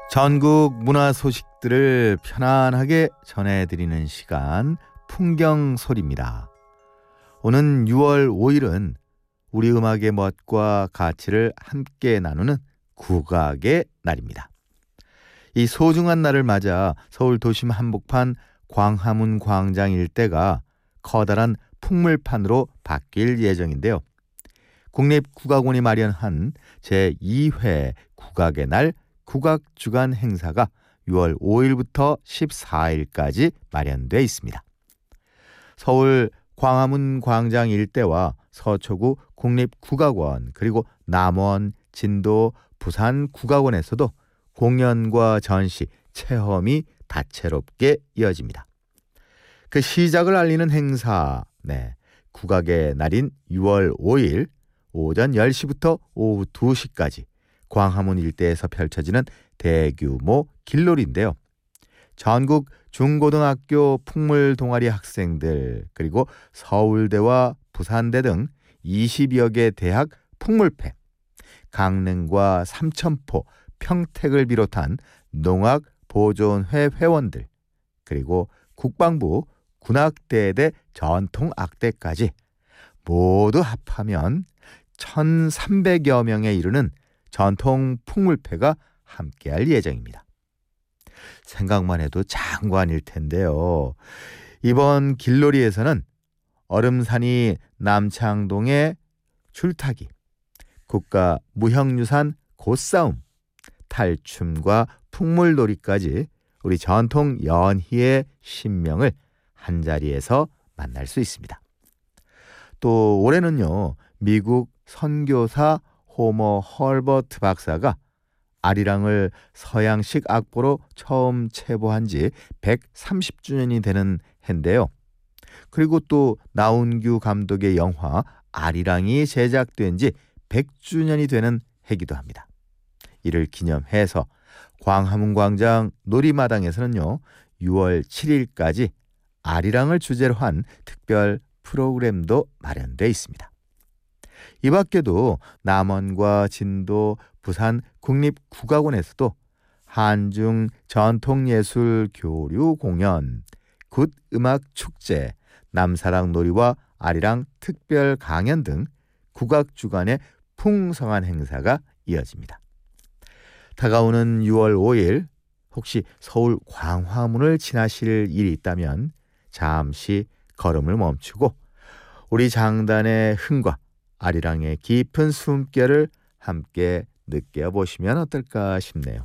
전국 문화 소식들을 편안하게 전해드리는 시간 풍경소리입니다. 오는 6월 5일은 우리 음악의 멋과 가치를 함께 나누는 국악의 날입니다. 이 소중한 날을 맞아 서울 도심 한복판 광화문 광장 일대가 커다란 풍물판으로 바뀔 예정인데요. 국립국악원이 마련한 제2회 국악의 날 국악주간 행사가 6월 5일부터 14일까지 마련되어 있습니다. 서울 광화문 광장 일대와 서초구 국립국악원 그리고 남원, 진도, 부산 국악원에서도 공연과 전시, 체험이 다채롭게 이어집니다. 그 시작을 알리는 행사, 국악의 날인 6월 5일 오전 10시부터 오후 2시까지 광화문 일대에서 펼쳐지는 대규모 길놀이인데요. 전국 중고등학교 풍물 동아리 학생들 그리고 서울대와 부산대 등 20여 개 대학 풍물패, 강릉과 삼천포, 평택을 비롯한 농악보존회 회원들 그리고 국방부 군악대대 전통악대까지 모두 합하면 1,300여 명에 이르는 전통 풍물패가 함께할 예정입니다. 생각만 해도 장관일 텐데요. 이번 길놀이에서는 얼음산이 남창동의 줄타기, 국가 무형유산 고싸움, 탈춤과 풍물놀이까지 우리 전통 연희의 신명을 한자리에서 만날 수 있습니다. 또 올해는요, 미국 선교사 호머 헐버트 박사가 아리랑을 서양식 악보로 처음 채보한 지 130주년이 되는 해인데요. 그리고 또 나운규 감독의 영화 아리랑이 제작된 지 100주년이 되는 해기도 합니다. 이를 기념해서 광화문 광장 놀이마당에서는요, 6월 7일까지 아리랑을 주제로 한 특별 프로그램도 마련되어 있습니다. 이 밖에도 남원과 진도, 부산 국립국악원에서도 한중 전통예술 교류 공연, 굿음악축제, 남사랑 놀이와 아리랑 특별 강연 등 국악주간의 풍성한 행사가 이어집니다. 다가오는 6월 5일 혹시 서울 광화문을 지나실 일이 있다면 잠시 걸음을 멈추고 우리 장단의 흥과 아리랑의 깊은 숨결을 함께 느껴보시면 어떨까 싶네요.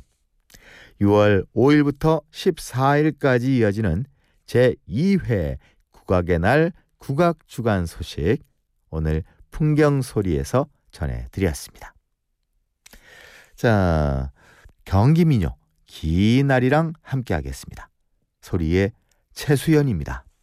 6월 5일부터 14일까지 이어지는 제2회 국악의 날 국악주간 소식, 오늘 풍경소리에서 전해드렸습니다. 자, 경기민요 긴 날이랑 함께 하겠습니다. 소리의 최수연입니다.